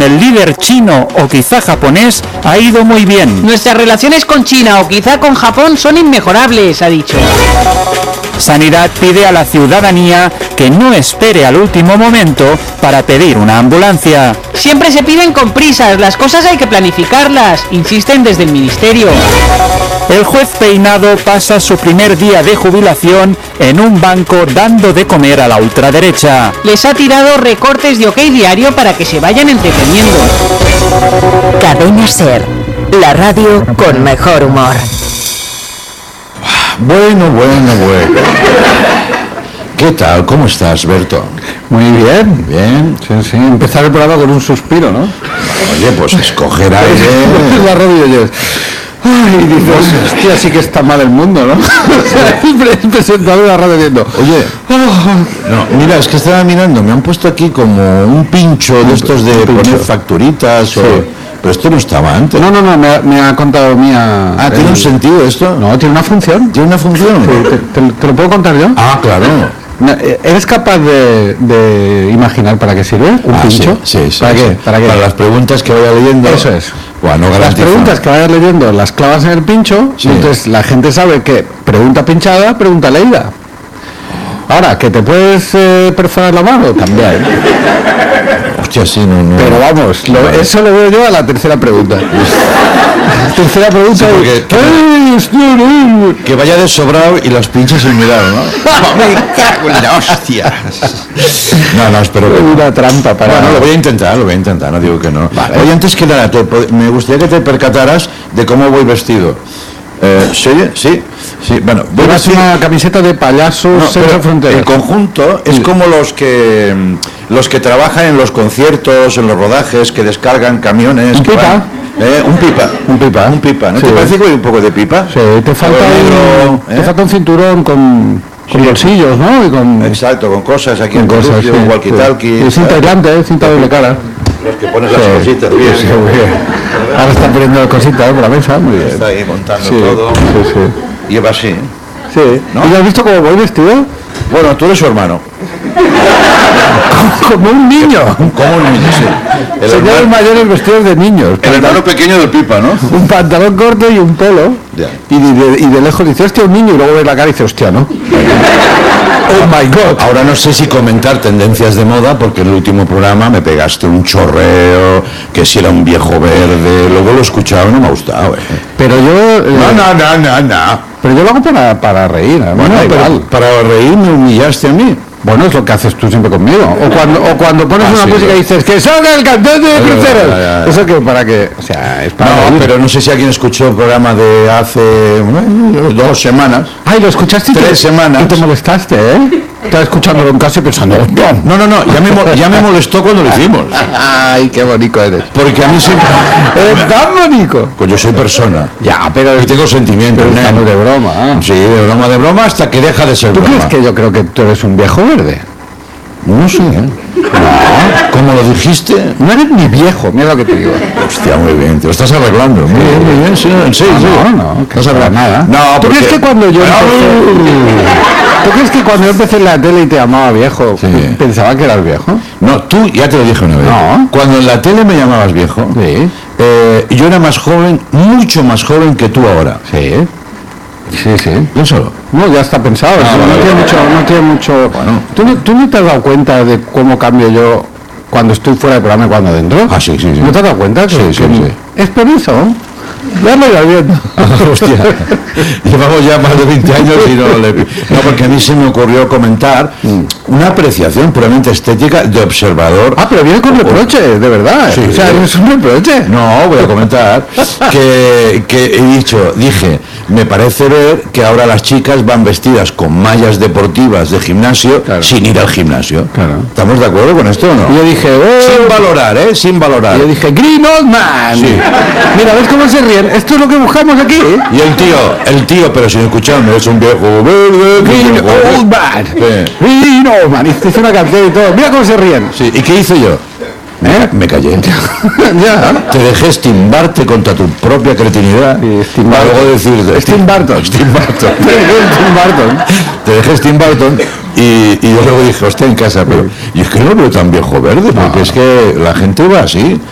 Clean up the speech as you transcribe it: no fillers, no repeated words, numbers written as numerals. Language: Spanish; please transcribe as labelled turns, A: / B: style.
A: el líder chino o quizá japonés ha ido muy bien.
B: Nuestras relaciones con China o quizá con Japón son inmejorables, ha dicho.
A: Sanidad pide a la ciudadanía que no espere al último momento para pedir una ambulancia.
B: Siempre se piden con prisas, las cosas hay que planificarlas, insisten desde el ministerio.
A: El juez Peinado pasa su primer día de jubilación en un banco dando de comer a la ultraderecha.
B: Les ha tirado recortes de OK Diario para que se vayan entreteniendo.
C: Cadena SER, la radio con mejor humor.
D: Bueno. ¿Qué tal? ¿Cómo estás, Berto?
E: Muy bien.
D: Bien.
E: Sí. Empezar el programa con un suspiro, ¿no?
D: Oye, pues escoger aire.
E: La rodilla. Ay, dices, hostia, sí que está mal el mundo, ¿no? El presentador de la radio diciendo,
D: oye, no, mira, es que estaba mirando, me han puesto aquí como un pincho de estos de poner facturitas, sí. Pero esto no estaba antes.
E: No, me ha contado Mía.
D: Ah, ¿tiene un sentido esto?
E: No, tiene una función.
D: ¿Tiene una función?
E: Sí, ¿te lo puedo contar yo?
D: Ah, claro.
E: ¿Eres capaz de imaginar para qué sirve un pincho?
D: Sí.
E: ¿Para qué?
D: Para las preguntas que vaya leyendo.
E: Eso es.
D: Bueno,
E: las preguntas que vayas leyendo las clavas en el pincho, sí. Entonces la gente sabe que pregunta pinchada, pregunta leída. Ahora, ¿que te puedes perforar la mano? También.
D: Hostia, sí, no.
E: Pero vamos, eso lo veo yo a la tercera pregunta. Tercera pregunta
D: sí, que vaya de sobrado y las pinches sin mirar, ¿no? Me cago en la hostia. No, espero que
E: una trampa para...
D: Bueno, lo voy a intentar, no digo que no. Vale. Oye, antes que nada, me gustaría que te percataras de cómo voy vestido. Sí, bueno, voy
E: a hacer una camiseta de payasos sin fronteras.
D: El conjunto es como los que trabajan en los conciertos, en los rodajes, que descargan camiones.
E: ¿Un pipa?
D: Un pipa. ¿No te parece que hay un poco de pipa?
E: Sí, te falta un cinturón con bolsillos, ¿no?
D: Exacto, con cosas aquí en cosas, un walkie-talkie.
E: Y cinta aislante, cinta doble cara.
D: Los que pones las cositas bien.
E: Sí, muy bien. Ahora están poniendo cositas por la mesa, muy bien.
D: Está ahí montando todo. Sí. Lleva así.
E: Sí. ¿No? ¿Y has visto cómo voy vestido?
D: Bueno, tú eres su hermano.
E: Como un niño.
D: Como un niño, sí.
E: Señores mayores vestidos de niños.
D: El hermano pequeño del pipa, ¿no?
E: Un pantalón corto y un polo.
D: Ya.
E: Y de lejos dice, hostia, un niño, y luego ves la cara y dice, hostia, ¿no? Oh my God.
D: Ahora no sé si comentar tendencias de moda, porque en el último programa me pegaste un chorreo, que si era un viejo verde, luego lo he escuchado y no me ha gustado.
E: Pero yo...
D: No.
E: Pero yo lo hago para reír.
D: Bueno, pero para reír me humillaste a mí.
E: Bueno, es lo que haces tú siempre conmigo. O cuando pones una música y dices que salga el cantante de cruceros. Eso que para que... O sea, es para...
D: No, pero no sé si alguien escuchó el programa de hace 2 semanas.
E: Ay, ¿lo escuchaste?
D: 3 semanas.
E: Y te molestaste, ¿eh? Estaba escuchándolo en casa y pensando...
D: No, ya me molestó cuando lo hicimos.
E: Ay, qué bonito eres.
D: Porque a mí siempre...
E: ¡Eres tan bonito!
D: Pues yo soy persona.
E: Ya, pero...
D: Y tengo sentimientos.
E: Pero estamos de broma.
D: Sí, de broma hasta que deja de ser broma.
E: ¿Tú crees que yo creo que tú eres un viejo verde?
D: No sé, ¿eh? No, ¿cómo lo dijiste?
E: No eres ni viejo, mira lo que te digo.
D: Hostia, muy bien, te lo estás arreglando. Muy bien, sí.
E: No, que no nada.
D: No,
E: ¿Tú crees que cuando yo empecé en la tele y te llamaba viejo, pensaba que eras viejo?
D: No, tú, ya te lo dije una vez.
E: No.
D: Cuando en la tele me llamabas viejo, yo era más joven, mucho más joven que tú ahora.
E: Sí.
D: Piénsalo.
E: No, ya está pensado. No tiene mucho.
D: Bueno.
E: ¿Tú no te has dado cuenta de cómo cambio yo cuando estoy fuera del programa y cuando dentro?
D: Ah, sí.
E: ¿No te has dado cuenta?
D: Sí.
E: Es por eso. Ya me lo viendo.
D: Hostia. Llevamos ya más de 20 años y no, porque a mí se me ocurrió comentar una apreciación puramente estética de observador.
E: Ah, pero viene con reproche, de verdad.
D: Sí,
E: o sea, ¿es un reproche?
D: No, voy a comentar que dije, me parece ver que ahora las chicas van vestidas con mallas deportivas de gimnasio sin ir al gimnasio.
E: Claro.
D: ¿Estamos de acuerdo con esto o no?
E: Y yo dije,
D: sin valorar.
E: Y yo dije, Green Old Man.
D: Sí.
E: Mira, ¿ves cómo se ríen? Esto es lo que buscamos aquí.
D: Y el tío, pero sin escucharme, es un viejo verde.
E: Green Old Man.
D: Sí.
E: Green Old Man. Y hice una canción y todo. Mira cómo se ríen.
D: Sí. ¿Y qué hice yo? Me callé.
E: Ya.
D: Te dejé estimbarte contra tu propia cretinidad. Para luego decirte.
E: Steve Barton.
D: Te dejé Steve Barton y yo luego dije, hostia, en casa, pero... Y es que no veo tan viejo verde, porque es que la gente va así.